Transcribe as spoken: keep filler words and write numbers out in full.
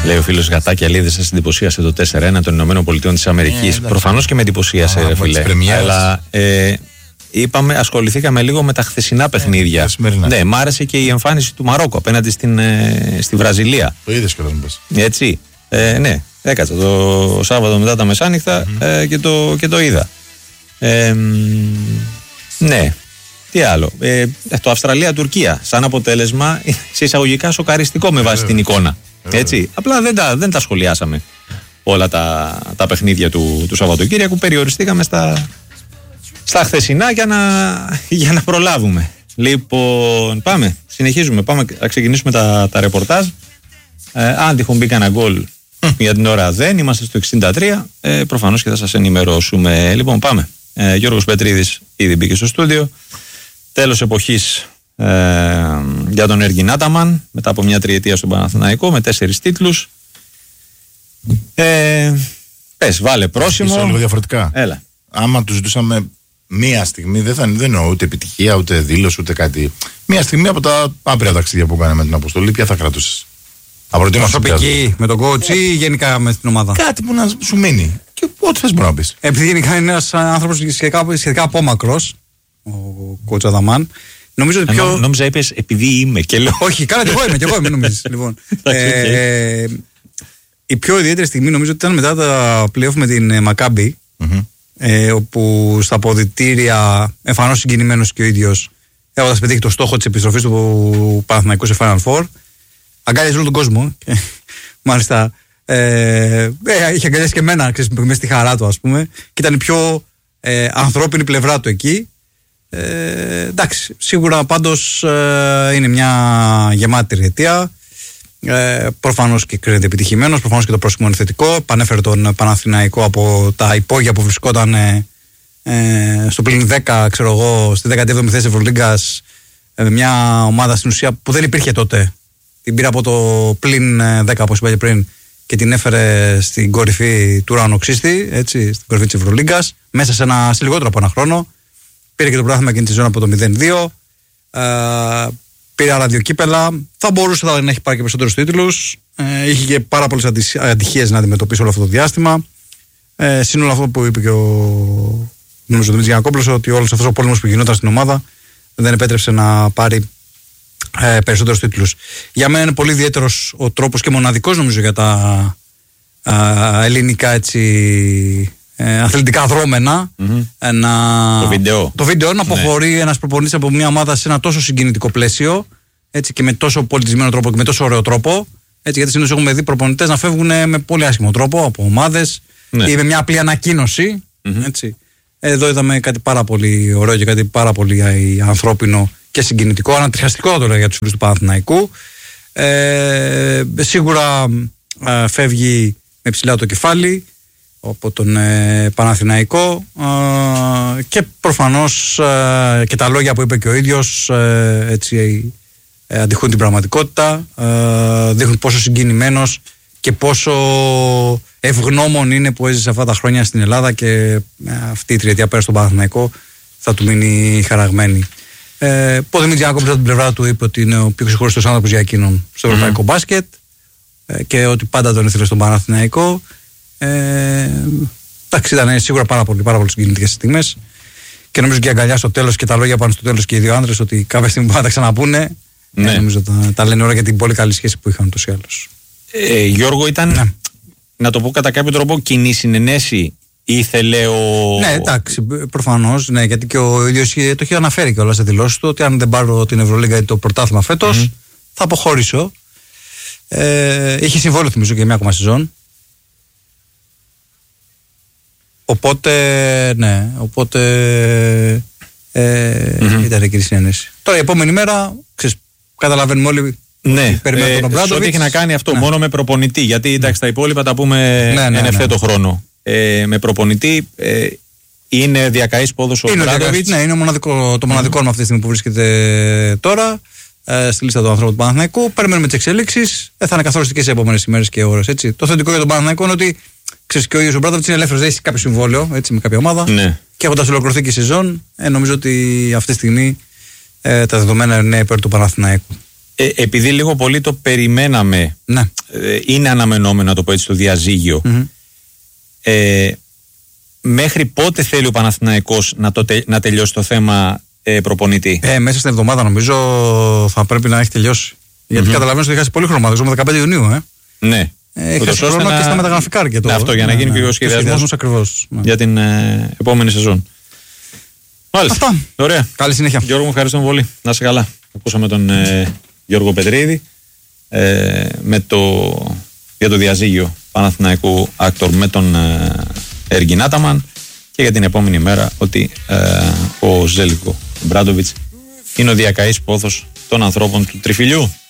Λέει ο φίλος Γατάκη Αλίδη, σας εντυπωσίασε το τέσσερα ένα των Ηνωμένων Πολιτειών της Αμερικής. Ε, Προφανώς και με εντυπωσίασε, ρε φίλε. Αλλά ε, είπαμε, ασχοληθήκαμε λίγο με τα χθεσινά παιχνίδια. Ναι, ναι, μ' άρεσε και η εμφάνιση του Μαρόκο απέναντι στην, ε, στη Βραζιλία. Το είδες κιόλας μου πες. Έτσι. Ε, ναι, έκατσα το Σάββατο μετά τα μεσάνυχτα mm-hmm. ε, και, το, και το είδα. Ε, ναι. Τι άλλο. Ε, το Αυστραλία-Τουρκία σαν αποτέλεσμα σε εισαγωγικά σοκαριστικό με βάση την εικόνα. Έτσι. Απλά δεν τα, δεν τα σχολιάσαμε όλα τα, τα παιχνίδια του, του Σαββατοκύριακου. Περιοριστήκαμε στα, στα χθεσινά για να, για να προλάβουμε. Λοιπόν, πάμε. Συνεχίζουμε. Πάμε να ξεκινήσουμε τα, τα ρεπορτάζ. Ε, αν τυχόν μπει κανένα γκολ για την ώρα δεν. Είμαστε στο εξήντα τρία. Ε, προφανώς και θα σας ενημερώσουμε. Λοιπόν, πάμε. Ε, Γιώργος Πετρίδης ήδη μπήκε στο στούντιο. Τέλος εποχής ε, για τον Έργιν Άταμαν μετά από μια τριετία στον Παναθηναϊκό με τέσσερις τίτλους. Ε, πες, βάλε πρόσημο. Είσαι λίγο διαφορετικά. Έλα. Άμα του ζητούσαμε μία στιγμή, δεν, θα, δεν εννοώ ούτε επιτυχία, ούτε δήλωση, ούτε κάτι. Μία στιγμή από τα άπειρα ταξίδια που κάναμε με την αποστολή, ποια θα κρατούσες? Προσωπική με τον coach ή γενικά με την ομάδα? Κάτι που να σου μείνει. Και ό,τι θες μπορεί να πεις. Επειδή γενικά είναι ένας άνθρωπος σχετικά, σχετικά απόμακρος, ο coach Αταμάν. Νομίζω ότι πιο. Νο, νόμιζα είπες επειδή είμαι και λέω. Όχι, καλά, και εγώ είμαι, και εγώ είμαι, νομίζεις. Λοιπόν, ε, η πιο ιδιαίτερη στιγμή νομίζω ότι ήταν μετά τα playoff με την Μακάμπι, mm-hmm. ε, όπου στα αποδυτήρια, εμφανώς συγκινημένος και ο ίδιος, έχοντας πετύχει το στόχο της επιστροφής του Παναθηναϊκού σε Final Four, αγκάλιαζε όλο τον κόσμο. Και, μάλιστα, ε, ε, είχε αγκαλιάσει και εμένα, ξέρεις, μέσα στη χαρά του, ας πούμε, και ήταν η πιο ε, ανθρώπινη πλευρά του εκεί. Ε, εντάξει, σίγουρα πάντως ε, είναι μια γεμάτη τριετία. Ε, προφανώς και κρίνεται επιτυχημένος, προφανώς και το πρόσημο είναι θετικό. Πανέφερε τον Παναθηναϊκό από τα υπόγεια που βρισκόταν ε, ε, στο πλήν δέκα, ξέρω εγώ, στη δέκατη έβδομη θέση Ευρωλίγκας, ε, μια ομάδα στην ουσία που δεν υπήρχε τότε. Την πήρε από το πλήν δέκα, όπως είπα και πριν, και την έφερε στην κορυφή του ουρανοξύστη, έτσι, στην κορυφή της Ευρωλίγκας, μέσα σε, ένα, σε λιγότερο από ένα χρόνο. Πήρε και το πρωτάθλημα εκείνη τη ζώνη από το μηδέν δύο. Ε, πήρε άλλα δύο κύπελα. Θα μπορούσε να έχει πάρει και περισσότερους τίτλους. Ε, είχε και πάρα πολλές ατυχίες να αντιμετωπίσει όλο αυτό το διάστημα. Ε, Σύνολο αυτό που είπε και ο νομίζω Δημήτρης Γιαννακόπουλος, ότι όλος αυτός ο πόλεμος που γινόταν στην ομάδα δεν επέτρεψε να πάρει ε, περισσότερους τίτλους. Για μένα είναι πολύ ιδιαίτερος ο τρόπος και μοναδικός, νομίζω, για τα ε, ελληνικά, έτσι, Ε, αθλητικά δρόμενα, mm-hmm. ε, να... το βίντεο, το βίντεο να αποχωρεί ναι. ένας προπονητής από μια ομάδα σε ένα τόσο συγκινητικό πλαίσιο, έτσι, και με τόσο πολιτισμένο τρόπο και με τόσο ωραίο τρόπο, έτσι, γιατί συνήθως έχουμε δει προπονητές να φεύγουν με πολύ άσχημο τρόπο από ομάδες, ναι. ή με μια απλή ανακοίνωση, mm-hmm. έτσι. Εδώ είδαμε κάτι πάρα πολύ ωραίο και κάτι πάρα πολύ ανθρώπινο και συγκινητικό, ανατριχιαστικό θα το λέω για τους φίλους του Παναθηναϊκού. Ε, σίγουρα ε, φεύγει με ψηλά το κεφάλι από τον ε, Παναθηναϊκό, ε, και προφανώς ε, και τα λόγια που είπε και ο ίδιος ε, έτσι, ε, αντιχούν την πραγματικότητα, ε, δείχνουν πόσο συγκινημένος και πόσο ευγνώμων είναι που έζησε αυτά τα χρόνια στην Ελλάδα, και ε, αυτή η τριετία πέρα στον Παναθηναϊκό θα του μείνει χαραγμένη. Ε, ο Δημήτρης Γιαννακόπουλος από την πλευρά του είπε ότι είναι ο πιο ξεχωριστός άνθρωπος για εκείνον στο ευρωπαϊκό mm-hmm. μπάσκετ, ε, και ότι πάντα τον ήθελε στον Παναθηναϊκό. Ε, εντάξει, ήταν σίγουρα πάρα πολύ, πάρα πολύ συγκινητικές στιγμές, και νομίζω και η αγκαλιά στο τέλος και τα λόγια πάνω στο τέλος και οι δύο άντρες ότι κάποια στιγμή θα τα ξαναπούνε. Ναι. Ε, νομίζω τα, τα λένε όλα για την πολύ καλή σχέση που είχαν ούτως ή άλλως. Ε, Γιώργο, ήταν, ναι. να το πω κατά κάποιο τρόπο, κοινή συνενέση. Ήθελε ο. Ναι, εντάξει, προφανώς, ναι, γιατί και ο ίδιος το είχε αναφέρει και όλα σε δηλώσεις του ότι αν δεν πάρω την Ευρωλίγκα ή το πρωτάθλημα φέτος, mm-hmm. θα αποχωρήσω. Ε, είχε συμβόλαιο, θυμίζω, και μια ακόμα σεζόν. Οπότε, ναι, οπότε ε, mm-hmm. ήταν εκείνη η συνένεση. Τώρα η επόμενη μέρα, ξέρεις, καταλαβαίνουμε όλοι. Ναι, περιμένουμε ε, τον Ομπράντοβιτς. ό,τι έχει να κάνει αυτό, ναι. μόνο με προπονητή. Γιατί εντάξει, τα υπόλοιπα τα πούμε ναι, ναι, εν ευθέτω ναι. χρόνο. Ε, με προπονητή ε, είναι διακαής πόδος ο Ομπράντοβιτς. Ναι, είναι μοναδικό, το μοναδικό mm. με αυτή τη στιγμή που βρίσκεται τώρα ε, στη λίστα του ανθρώπου του Παναθηναϊκού. Περιμένουμε τις εξελίξεις. Ε, θα είναι καθοριστικές σε επόμενες ημέρες και ώρες. Έτσι. Το θετικό για τον Παναθηναϊκό είναι ότι ξέρεις, και ο ίδιος ο Ομπράντοβιτς είναι ελεύθερος, δεν έχει κάποιο συμβόλαιο, έτσι, με κάποια ομάδα. Ναι. Και έχοντας ολοκληρωθεί και η σεζόν, ε, νομίζω ότι αυτή τη στιγμή ε, τα δεδομένα είναι υπέρ του Παναθηναϊκού. Ε, επειδή λίγο πολύ το περιμέναμε, ναι. ε, είναι αναμενόμενο να το πω έτσι το διαζύγιο. Mm-hmm. Ε, μέχρι πότε θέλει ο Παναθηναϊκός να, το, να τελειώσει το θέμα ε, προπονητή? Ε, μέσα στην εβδομάδα νομίζω θα πρέπει να έχει τελειώσει. Γιατί mm-hmm. καταλαβαίνω ότι χάσει πολύ χρόνο. Δεν δεκαπέντε Ιουνίου, ε. Ναι. Ε, χάσει χρόνο να... και στα μεταγραφικά αρκετό. Ναι, αυτό για να γίνει ναι, και ο σχεδιασμός ακριβώς ναι. για την ε, επόμενη σεζόν. Μάλιστα. Αυτά. Ωραία. Καλή συνέχεια. Γιώργο, μου ευχαριστούμε πολύ. Να είσαι καλά. Ακούσαμε τον ε, Γιώργο Πετρίδη ε, με το, για το διαζύγιο Παναθηναϊκού Άκτορ με τον ε, Έργιν Άταμαν και για την επόμενη μέρα ότι ε, ο Ζέλικο Μπράντοβιτς είναι ο διακαής πόθος των ανθρώπων του Τριφυλιού.